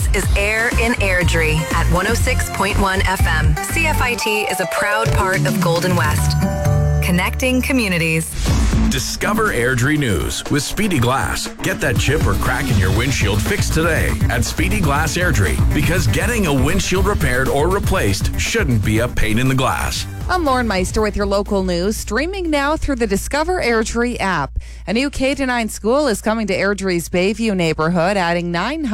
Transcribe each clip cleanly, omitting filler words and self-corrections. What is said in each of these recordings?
is Air in Airdrie at 106.1 FM. CFIT is a proud part of Golden West. Connecting communities. Discover Airdrie News with Speedy Glass. Get that chip or crack in your windshield fixed today at Speedy Glass Airdrie, because getting a windshield repaired or replaced shouldn't be a pain in the glass. I'm Lauren Meister with your local news, streaming now through the Discover Airdrie app. A new K-9 school is coming to Airdrie's Bayview neighborhood, adding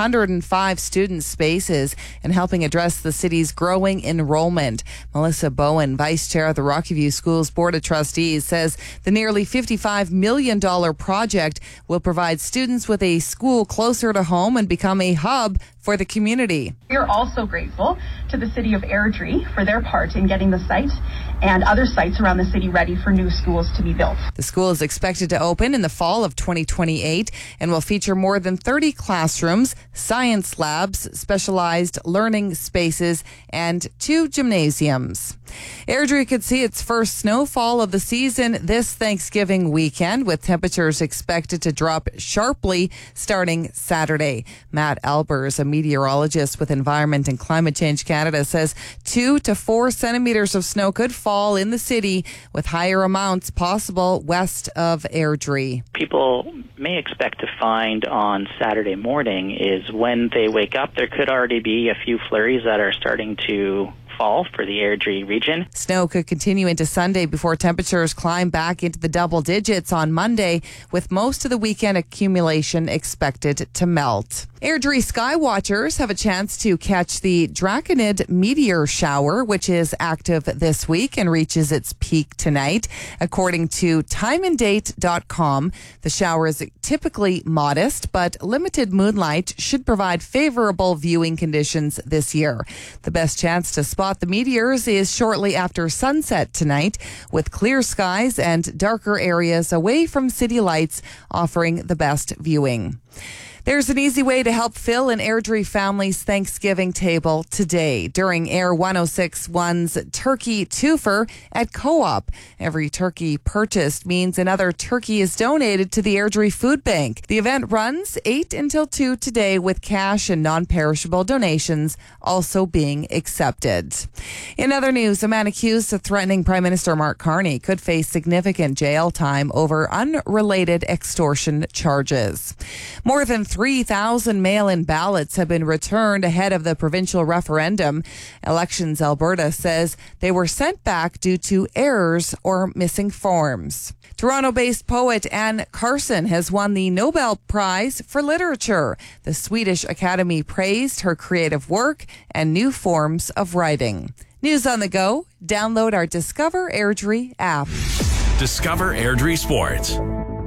905 student spaces and helping address the city's growing enrollment. Melissa Bowen, vice chair of the Rocky View Schools Board of Trustees, says the nearly $55 million project will provide students with a school closer to home and become a hub for the community. We are also grateful to the city of Airdrie for their part in getting the site and other sites around the city ready for new schools to be built. The school is expected to open in the fall of 2028 and will feature more than 30 classrooms, science labs, specialized learning spaces, and 2 gymnasiums. Airdrie could see its first snowfall of the season this Thanksgiving weekend, with temperatures expected to drop sharply starting Saturday. Matt Albers, a meteorologist with Environment and Climate Change Canada, says 2 to 4 centimeters of snow could fall in the city, with higher amounts possible west of Airdrie. People may expect to find on Saturday morning is when they wake up, there could already be a few flurries that are starting to fall for the Airdrie region. Snow could continue into Sunday before temperatures climb back into the double digits on Monday, with most of the weekend accumulation expected to melt. Airdrie sky watchers have a chance to catch the Draconid meteor shower, which is active this week and reaches its peak tonight. According to timeanddate.com, the shower is typically modest, but limited moonlight should provide favorable viewing conditions this year. The best chance to spot the meteors is shortly after sunset tonight, with clear skies and darker areas away from city lights offering the best viewing. There's an easy way to help fill an Airdrie family's Thanksgiving table today during Air 106.1's Turkey Twofer at Co-op. Every turkey purchased means another turkey is donated to the Airdrie Food Bank. The event runs 8 until 2 today, with cash and non-perishable donations also being accepted. In other news, a man accused of threatening Prime Minister Mark Carney could face significant jail time over unrelated extortion charges. More than 3,000 mail-in ballots have been returned ahead of the provincial referendum. Elections Alberta says they were sent back due to errors or missing forms. Toronto-based poet Anne Carson has won the Nobel Prize for Literature. The Swedish Academy praised her creative work and new forms of writing. News on the go. Download our Discover Airdrie app. Discover Airdrie Sports.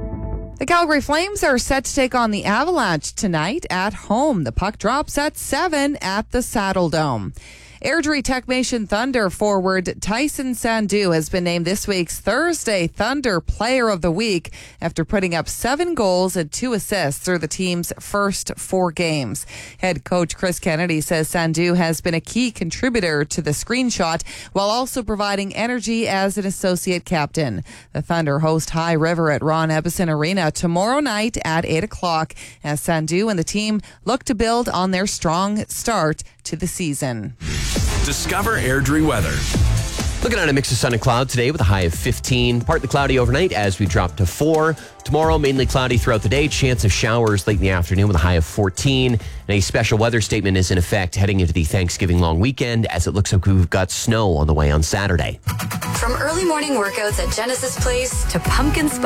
The Calgary Flames are set to take on the Avalanche tonight at home. The puck drops at 7 at the Saddle Dome. Airdrie Technician Thunder forward Tyson Sandu has been named this week's Thursday Thunder Player of the Week after putting up 7 goals and 2 assists through the team's first 4 games. Head coach Chris Kennedy says Sandu has been a key contributor to the screenshot while also providing energy as an associate captain. The Thunder host High River at Ron Ebbison Arena tomorrow night at 8 o'clock as Sandu and the team look to build on their strong start to the season. Discover Airdrie weather. Looking at a mix of sun and cloud today with a high of 15. Partly cloudy overnight as we drop to 4. Tomorrow, mainly cloudy throughout the day. Chance of showers late in the afternoon with a high of 14. And a special weather statement is in effect heading into the Thanksgiving long weekend, as it looks like we've got snow on the way on Saturday. From early morning workouts at Genesis Place to pumpkin spice